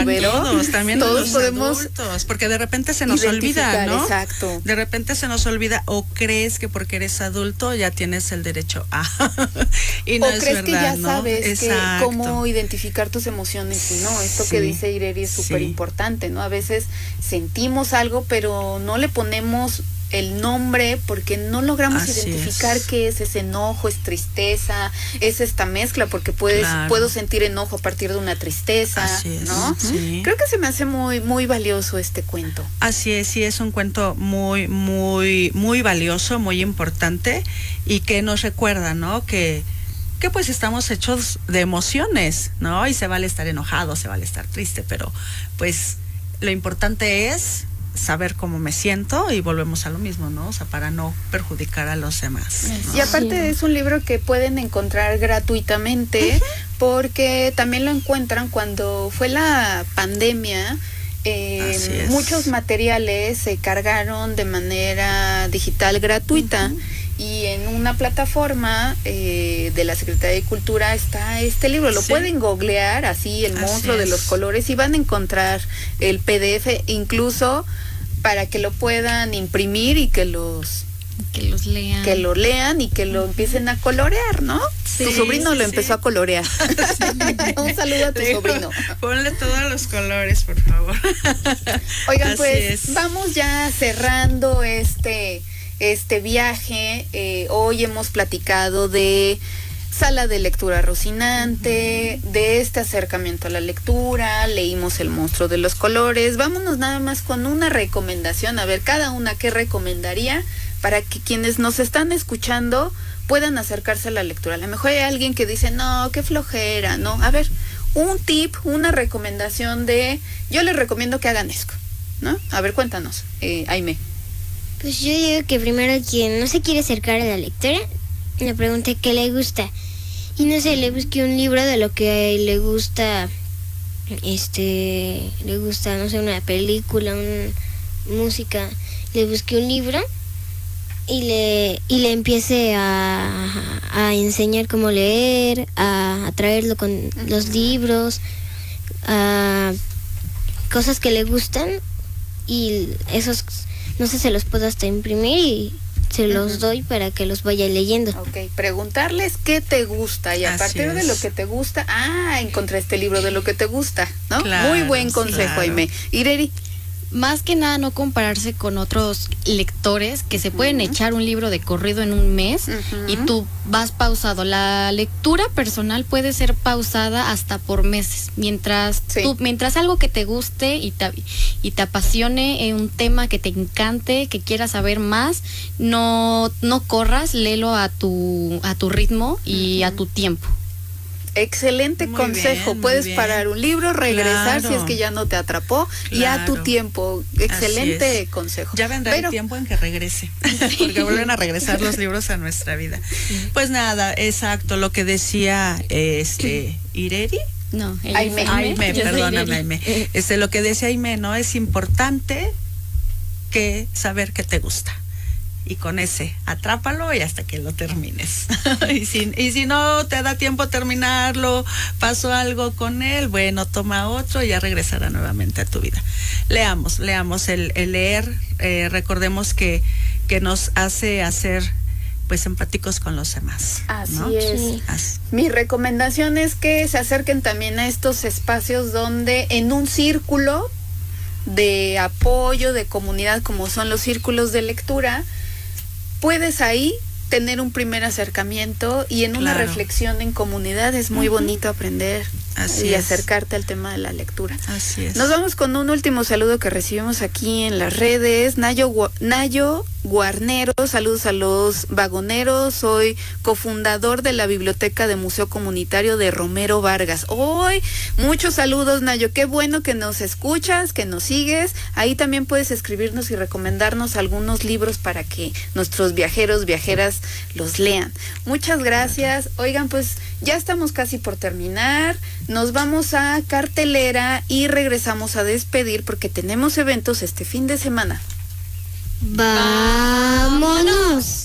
Vero. También todos los podemos adultos, porque de repente se nos olvida, ¿no? Exacto. De repente se nos olvida, o crees que porque eres adulto ya tienes el derecho a y no o es crees verdad, que ya ¿no? sabes Exacto. cómo identificar tus emociones y no, esto que dice Ireri es súper importante, ¿no? A veces sentimos algo pero no le ponemos el nombre porque no logramos identificar qué es ese enojo, es tristeza, es esta mezcla, porque puedo sentir enojo a partir de una tristeza, ¿no? Sí. Creo que se me hace muy, muy valioso este cuento. Así es, sí, es un cuento muy, muy, muy valioso, muy importante, y que nos recuerda, ¿no? Que pues estamos hechos de emociones, ¿no? Y se vale estar enojado, se vale estar triste, pero pues lo importante es saber cómo me siento, y volvemos a lo mismo, ¿no? O sea, para no perjudicar a los demás, ¿no? Y aparte es un libro que pueden encontrar gratuitamente, porque también lo encuentran cuando fue la pandemia. Muchos materiales se cargaron de manera digital gratuita. Y en una plataforma de la Secretaría de Cultura está este libro. Lo pueden googlear, así, El monstruo de los colores, y van a encontrar el PDF, incluso para que lo puedan imprimir y que lo lean y que lo empiecen a colorear, ¿no? Tu sobrino lo empezó a colorear. Un saludo a tu sobrino. Ponle todos los colores, por favor. Oigan, pues vamos ya cerrando este viaje. Hoy hemos platicado de Sala de Lectura Rocinante, de este acercamiento a la lectura, leímos El monstruo de los colores. Vámonos nada más con una recomendación, a ver, cada una qué recomendaría para que quienes nos están escuchando puedan acercarse a la lectura. A lo mejor hay alguien que dice, no, qué flojera, no. A ver, un tip, una recomendación yo les recomiendo que hagan esto, ¿no? A ver, cuéntanos, Aimé. Pues yo digo que primero quien no se quiere acercar a la lectura, le pregunte qué le gusta. Y no sé, le busque un libro de lo que le gusta, no sé, una película, una música. Le busque un libro y le empiece a enseñar cómo leer, a traerlo con los libros, a cosas que le gustan, y esos, no sé, se los puedo hasta imprimir y se los doy para que los vaya leyendo. Ok, preguntarles qué te gusta, y a partir de lo que te gusta, encontré este libro de lo que te gusta, ¿no? Claro, muy buen consejo, Aimé. Ireri. Más que nada no compararse con otros lectores que se pueden echar un libro de corrido en un mes y tú vas pausado. La lectura personal puede ser pausada hasta por meses. Mientras algo que te guste y te apasione, un tema que te encante, que quieras saber más, no corras, léelo a tu ritmo y a tu tiempo. Excelente consejo. Puedes parar un libro, regresar si es que ya no te atrapó, y a tu tiempo. Excelente consejo. Ya vendrá el tiempo en que regrese, porque vuelven a regresar los libros a nuestra vida. Pues nada, exacto, lo que decía Ireri. No, Aimé, perdóname, Aimé. Lo que decía Aimé, ¿no? Es importante que saber qué te gusta. Y con ese, atrápalo y hasta que lo termines. y si no te da tiempo a terminarlo, pasó algo con él, bueno, toma otro y ya regresará nuevamente a tu vida. Leamos el leer, recordemos que nos hace hacer pues empáticos con los demás, ¿no? Así es. Sí. Mi recomendación es que se acerquen también a estos espacios donde en un círculo de apoyo, de comunidad, como son los círculos de lectura, puedes ahí tener un primer acercamiento, y en una reflexión en comunidad es muy bonito aprender y acercarte al tema de la lectura. Así es. Nos vamos con un último saludo que recibimos aquí en las redes. Nayo Guarnero, saludos a los vagoneros. Soy cofundador de la Biblioteca de Museo Comunitario de Romero Vargas. Hoy, muchos saludos, Nayo. Qué bueno que nos escuchas, que nos sigues. Ahí también puedes escribirnos y recomendarnos algunos libros para que nuestros viajeros, viajeras los lean. Muchas gracias. Oigan, pues ya estamos casi por terminar. Nos vamos a cartelera y regresamos a despedir porque tenemos eventos este fin de semana. ¡Vámonos!